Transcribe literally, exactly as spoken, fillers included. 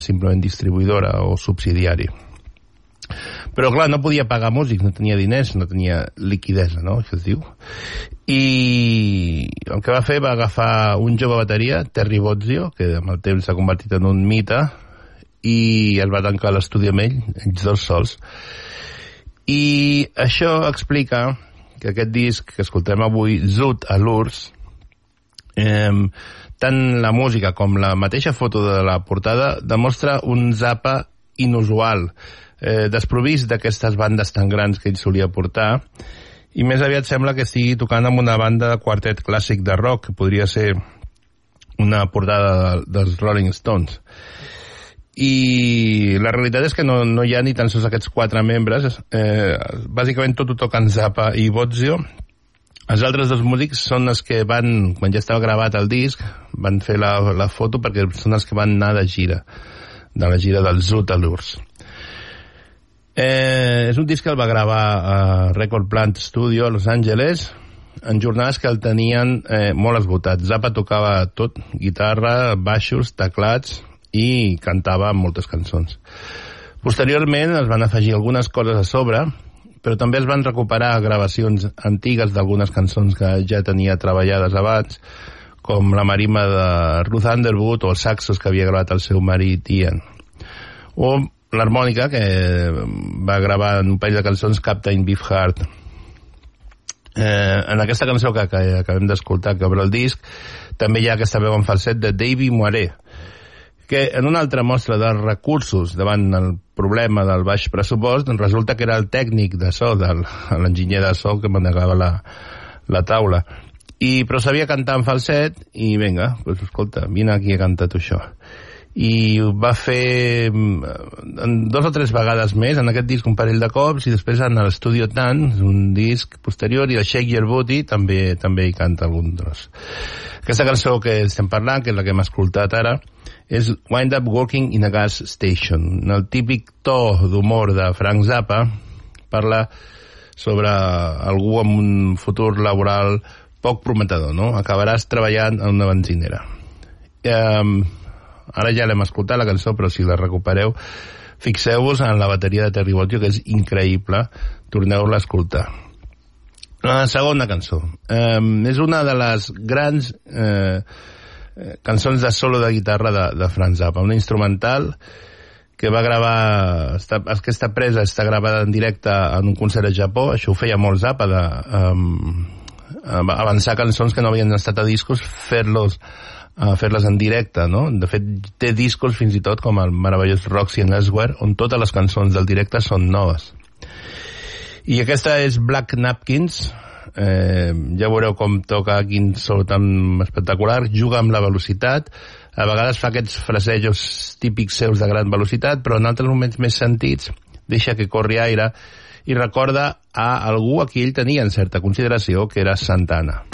simplement distribuïdora o subsidiari. Però, clar, no podia pagar músics, no tenia diners, no tenia liquidesa, no?, això es diu. I el que va fer va agafar un jove bateria, Terry Bozzio, que amb el temps s'ha convertit en un mite, i es va tancar a l'estudi amb ell, ells dos sols. I això explica que aquest disc que escoltem avui, Zoot Allures, eh, tant la música com la mateixa foto de la portada demostra un Zappa inusual, eh, desprovist d'aquestes bandes tan grans que ell solia portar, i més aviat sembla que estigui tocant amb una banda de quartet clàssic de rock, que podria ser una portada de, dels Rolling Stones. I la realitat és que no, no hi ha ni tan sols aquests quatre membres, eh, bàsicament tot ho toquen Zappa i Bozzio. Els altres dos músics són els que van, quan ja estava gravat el disc, van fer la, la foto perquè són els que van anar de gira, de la gira del Zoot Allures. Eh, és un disc que el va gravar a Record Plant Studio a Los Angeles en jornades que el tenien eh, molt esgotat. Zappa tocava tot, guitarra, baixos, teclats i cantava moltes cançons. Posteriorment es van afegir algunes coses a sobre, però també es van recuperar gravacions antigues d'algunes cançons que ja tenia treballades abans, com la marima de Ruth Underwood o els saxos que havia gravat el seu marit Ian. O l'harmònica que va gravar en un parell de cançons Captain Beefheart. Eh, en aquesta cançó que, que acabem d'escoltar, que obre el disc, també hi ha aquesta veu en falset de Davey Moiré, que en una altra mostra de recursos davant el problema del baix pressupost, resulta que era el tècnic de so, del, l'enginyer de so que manegava la, la taula. I, però sabia cantar en falset i vinga, pues, escolta, vine aquí a cantar tu això. I ho va fer dos o tres vegades més en aquest disc, un parell de cops, i després en l'Studio Tan, un disc posterior, i el Shake Your Booty també també hi canta algun tros. Aquesta cançó que estem parlant, que és la que hem escoltat ara, és Wind Up Working in a Gas Station. En el típic to d'humor de Frank Zappa, parla sobre algú amb un futur laboral poc prometedor, no? Acabaràs treballant en una benzinera. Um, ara ja l'hem escoltat, la cançó, però si la recupereu, fixeu-vos en la bateria de Terry Bozzio, que és increïble, torneu-la a escoltar. La segona cançó. Um, és una de les grans eh, cançons de solo de guitarra de, de Frank Zappa, una instrumental que va gravar, està, que està presa, està gravada en directe en un concert a Japó. Això ho feia molt Zappa, de um, avançar cançons que no havien estat a discos, fer-los a fer-les en directe, no? De fet, té discos fins i tot com el meravellós Roxy and Elsewhere, on totes les cançons del directe són noves. I aquesta és Black Napkins. Eh, ja veureu com toca, quin so tan espectacular, juga amb la velocitat, a vegades fa aquests frasejos típics seus de gran velocitat, però en altres moments més sentits deixa que corri aire i recorda a algú a qui ell tenia en certa consideració, que era Santana.